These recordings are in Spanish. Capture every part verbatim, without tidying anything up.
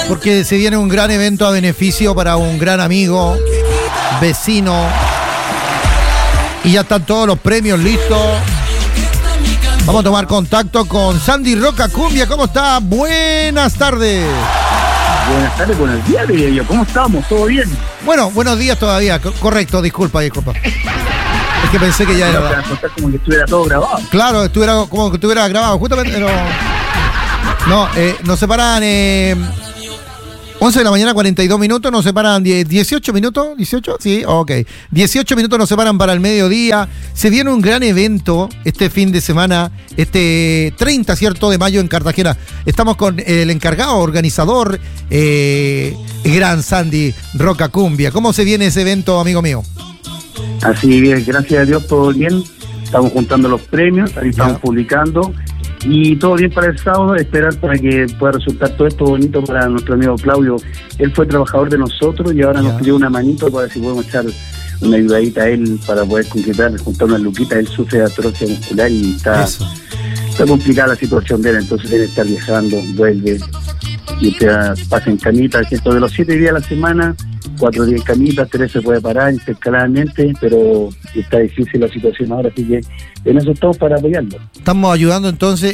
porque se viene un gran evento a beneficio para un gran amigo, vecino, y ya están todos los premios listos. Vamos a tomar contacto con Sandy Roca Cumbia. ¿Cómo está? Buenas tardes. Buenas tardes, buenos días, diría yo. ¿Cómo estamos? ¿Todo bien? Bueno, buenos días todavía. Correcto, disculpa, disculpa. Es que pensé que ya era... Para contar como que estuviera todo grabado. Claro, estuviera como que estuviera grabado, justamente, pero... No, eh, nos separan eh, once de la mañana, cuarenta y dos minutos, nos separan dieciocho minutos, ¿dieciocho? Sí, ok. dieciocho minutos nos separan para el mediodía. Se viene un gran evento este fin de semana, este treinta, ¿cierto?, de mayo en Cartagena. Estamos con el encargado, organizador, eh, gran Sandy Roca Cumbia. ¿Cómo se viene ese evento, amigo mío? Así bien, gracias a Dios, todo bien. Estamos juntando los premios, ahí estamos ya publicando. Y todo bien para el sábado, esperar para que pueda resultar todo esto bonito para nuestro amigo Claudio. Él fue trabajador de nosotros y ahora ya nos pidió una manito para ver si podemos echar una ayudadita a él para poder concretar, juntar unas luquitas. Él sufre de atrofia muscular y está, está complicada la situación de él, entonces debe estar viajando, vuelve y te pasa en camita. Ciento de los siete días a la semana, cuatro días en camita, tres se puede parar intercaladamente, pero está difícil la situación ahora, así que en eso estamos para apoyarlo. Estamos ayudando entonces.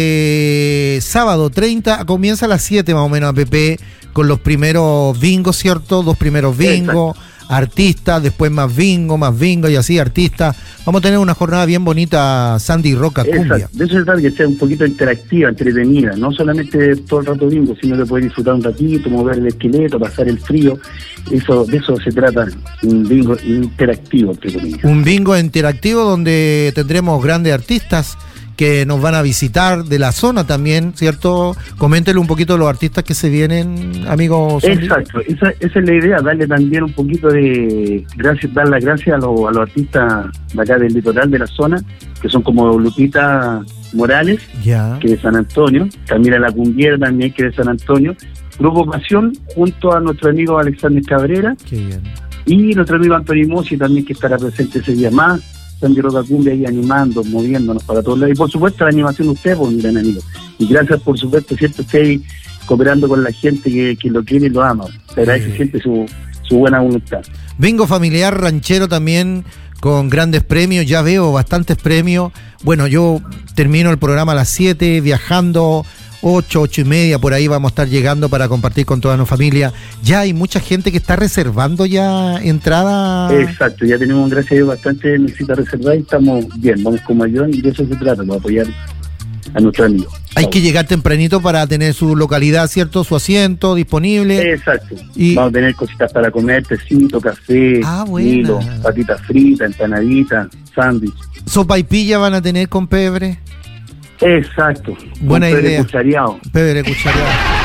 Este sábado treinta comienza a las siete más o menos a Pepe con los primeros bingos, ¿cierto? Dos primeros bingos, artistas, después más bingo, más bingo y así artistas. Vamos a tener una jornada bien bonita, Sandy Roca Cumbia. Exacto. De eso se trata, que sea un poquito interactiva, entretenida, no solamente todo el rato bingo, sino que poder disfrutar un ratito, mover el esqueleto, pasar el frío. Eso, de eso se trata, un bingo interactivo, entre comillas. Un bingo interactivo donde tendremos grandes artistas que nos van a visitar de la zona también, ¿cierto? Coméntele un poquito de los artistas que se vienen, amigos. Exacto, esa, esa es la idea, darle también un poquito de gracias, dar las gracias a, lo, a los artistas de acá del litoral de la zona, que son como Lupita Morales, ya, que es de San Antonio, Camila La Cumbiera también, que es de San Antonio, Grupo Pasión, junto a nuestro amigo Alexander Cabrera. Qué bien. Y nuestro amigo Antonio Mosi también, que estará presente ese día más. Sandy Roca Cumbia ahí animando, moviéndonos para todos lados. Y por supuesto la animación de ustedes, pues, mi gran amigo. Y gracias, por supuesto, siempre ustedes cooperando con la gente que, que lo quiere y lo ama. Se agradece siempre su, su buena voluntad. Bingo familiar, ranchero también, con grandes premios. Ya veo bastantes premios. Bueno, yo termino el programa a las siete, viajando... ocho, ocho y media, por ahí vamos a estar llegando para compartir con toda nuestra familia. Ya hay mucha gente que está reservando ya entrada. Exacto, ya tenemos, gracias a Dios, bastante necesita reservar y estamos bien, vamos como ayuda y de eso se trata, para apoyar a nuestros amigos. Hay vamos. que llegar tempranito para tener su localidad, ¿cierto? Su asiento disponible. Exacto, y... vamos a tener cositas para comer, tecito, café, ah, hilo, patitas fritas, empanaditas, sándwich. ¿Sopa y pilla van a tener con pebre? Exacto. Buena un idea. Cuchareado. Pebre cuchareado.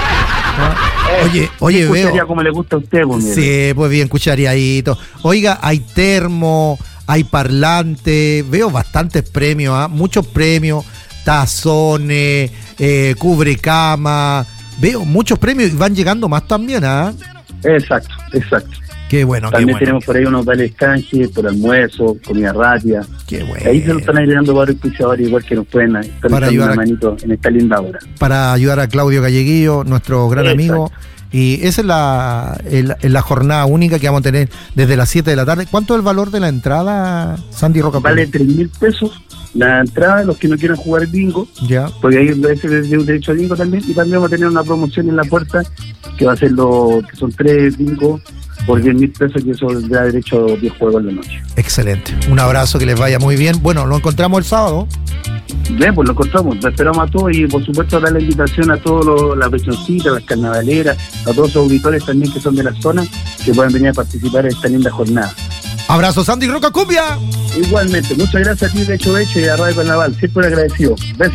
¿No? Oye, oye, veo. Como le gusta a usted, pues, sí, pues bien cuchareadito. Oiga, hay termo, hay parlante, veo bastantes premios, ¿eh? Muchos premios, tazones, eh, cubrecama, veo muchos premios y van llegando más también, ¿ah? ¿eh? Exacto, exacto. Qué bueno, también qué bueno. Tenemos por ahí unos vales canje por almuerzo, comida rápida. Qué bueno. Ahí se lo están agregando varios auspiciadores, igual que nos pueden estar para ayudar una manito en esta linda hora. Para ayudar a Claudio Galleguillo, nuestro gran Exacto. amigo. Y esa es la, el, la jornada única que vamos a tener desde las siete de la tarde. ¿Cuánto es el valor de la entrada, Sandy Roca? Vale tres mil pesos la entrada, los que no quieran jugar bingo. Ya. Porque ahí ese es un derecho a bingo también. Y también vamos a tener una promoción en la puerta, que va a ser lo que son tres bingos por diez mil pesos, que eso da derecho a diez juegos en la noche. Excelente. Un abrazo, que les vaya muy bien. Bueno, lo encontramos el sábado. Bien, pues lo encontramos. Lo esperamos a todos y, por supuesto, dar la invitación a todos las vechoncitas, las carnavaleras, a todos los auditores también que son de la zona, que puedan venir a participar en esta linda jornada. Abrazo, Sandy Roca Cumbia. Igualmente. Muchas gracias a ti, de hecho, de hecho, y a Radio Carnaval. Siempre agradecido. Gracias.